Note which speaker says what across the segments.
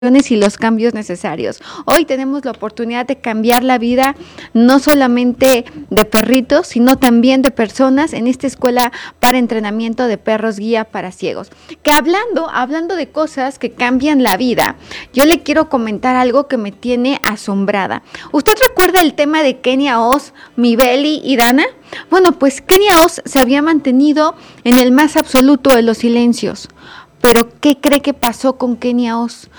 Speaker 1: y los cambios necesarios. Hoy tenemos la oportunidad de cambiar la vida no solamente de perritos, sino también de personas en esta escuela para entrenamiento de perros guía para ciegos. Que hablando de cosas que cambian la vida, yo le quiero comentar algo que me tiene asombrada. ¿Usted recuerda el tema de Kenia Oz, Mibeli y Dana? Bueno, pues Kenia Oz se había mantenido en el más absoluto de los silencios. Pero ¿qué cree que pasó con Kenia Oz?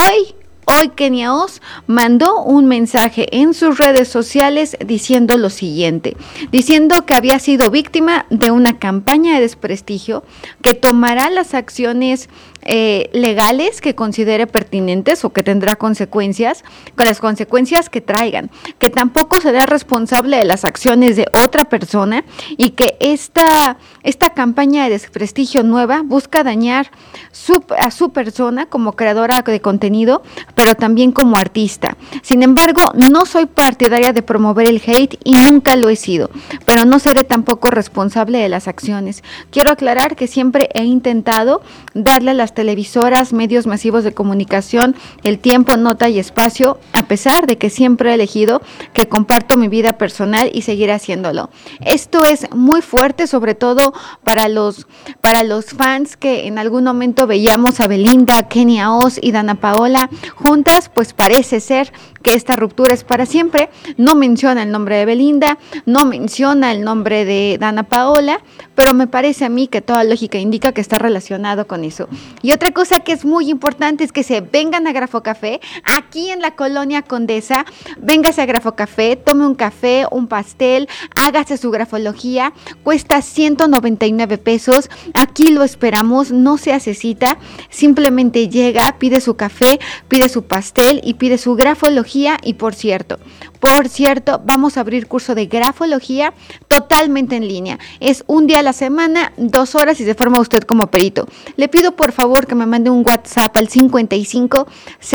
Speaker 1: Hoy Kenia Oz mandó un mensaje en sus redes sociales diciendo lo siguiente, diciendo que había sido víctima de una campaña de desprestigio, que tomará las acciones legales que considere pertinentes o que tendrá consecuencias, con las consecuencias que traigan, que tampoco será responsable de las acciones de otra persona y que esta campaña de desprestigio nueva busca dañar a su persona como creadora de contenido, pero también como artista. Sin embargo, no soy partidaria de promover el hate y nunca lo he sido, pero no seré tampoco responsable de las acciones. Quiero aclarar que siempre he intentado darle a las televisoras, medios masivos de comunicación, el tiempo, nota y espacio, a pesar de que siempre he elegido que comparto mi vida personal y seguiré haciéndolo. Esto es muy fuerte, sobre todo para los fans que en algún momento veíamos a Belinda, Kenia Oz y Dana Paola juntas, pues parece ser que esta ruptura es para siempre. No menciona el nombre de Belinda, no menciona el nombre de Dana Paola, pero me parece a mí que toda lógica indica que está relacionado con eso. Y otra cosa que es muy importante es que se vengan a Grafo Café, aquí en la Colonia Condesa, véngase a Grafo Café, tome un café, un pastel, hágase su grafología, cuesta 199 pesos, aquí lo esperamos, no se hace cita, simplemente llega, pide su café, pide su pastel y pide su grafología. Y por cierto, vamos a abrir curso de grafología totalmente en línea. Es un día a la semana, 2 horas y se forma usted como perito. Le pido por favor que me mande un WhatsApp al 55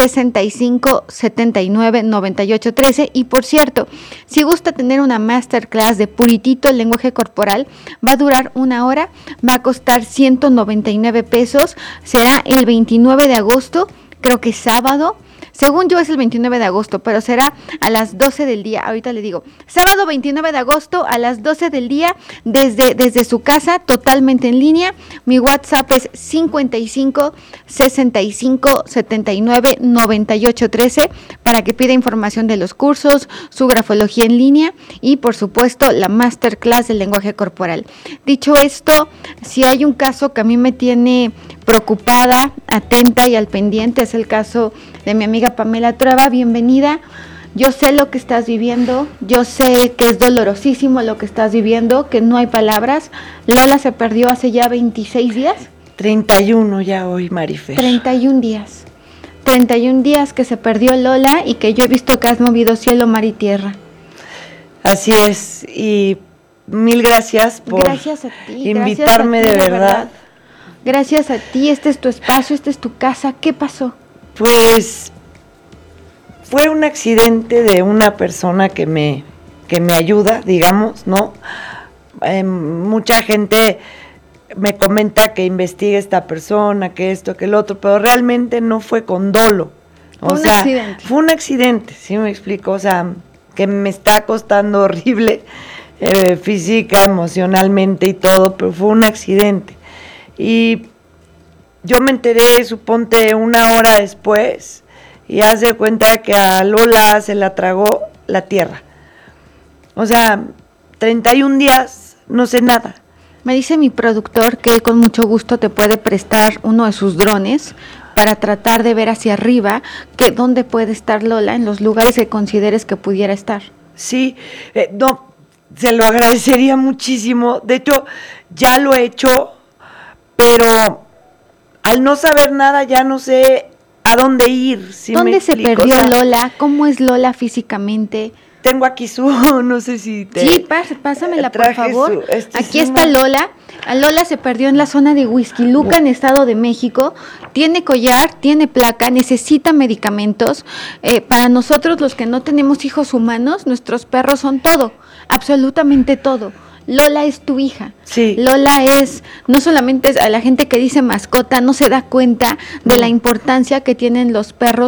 Speaker 1: 65 79 98 13. Y por cierto, si gusta tener una masterclass de puritito el lenguaje corporal, va a durar 1 hora, va a costar 199 pesos, será el 29 de agosto, creo que es sábado. Según yo es el 29 de agosto, pero será a las 12 del día. Ahorita le digo, sábado 29 de agosto a las 12 del día, desde su casa, totalmente en línea. Mi WhatsApp es 55 65 79 98 13 para que pida información de los cursos, su grafología en línea y por supuesto la masterclass del lenguaje corporal. Dicho esto, si hay un caso que a mí me tiene preocupada, atenta y al pendiente, es el caso de mi amiga Pamela Trueba. Bienvenida. Yo sé lo que estás viviendo, yo sé que es dolorosísimo lo que estás viviendo, que no hay palabras. Lola se perdió hace ya 26 días.
Speaker 2: 31 ya hoy, Marifer.
Speaker 1: 31 días. 31 días que se perdió Lola y que yo he visto que has movido cielo, mar y tierra.
Speaker 2: Así es, y mil gracias por
Speaker 1: gracias a ti,
Speaker 2: invitarme,
Speaker 1: gracias a ti,
Speaker 2: de verdad.
Speaker 1: Gracias a ti, este es tu espacio, esta es tu casa. ¿Qué pasó?
Speaker 2: Pues fue un accidente de una persona que me ayuda, digamos, ¿no? Mucha gente me comenta que investigue esta persona, que esto, que el otro, pero realmente no fue con dolo. Fue un accidente, ¿sí me explico? O sea, que me está costando horrible, física, emocionalmente y todo, pero fue un accidente. Y yo me enteré, suponte, 1 hora después, y haz de cuenta que a Lola se la tragó la tierra. O sea, 31 días, no sé nada.
Speaker 1: Me dice mi productor que él con mucho gusto te puede prestar uno de sus drones para tratar de ver hacia arriba que dónde puede estar Lola en los lugares que consideres que pudiera estar.
Speaker 2: Sí, no, se lo agradecería muchísimo. De hecho, ya lo he hecho, pero al no saber nada ya no sé a dónde ir. ¿Sí
Speaker 1: ¿Dónde se perdió Lola? ¿Cómo es Lola físicamente?
Speaker 2: Tengo aquí no sé si te...
Speaker 1: Sí, pásamela por favor. Aquí está Lola. A Lola se perdió en la zona de Huixquiluca, en Estado de México. Tiene collar, tiene placa, necesita medicamentos. Para nosotros los que no tenemos hijos humanos, nuestros perros son todo, absolutamente todo. Lola es tu hija.
Speaker 2: Sí.
Speaker 1: Lola es, no solamente es a la gente que dice mascota, no se da cuenta de la importancia que tienen los perros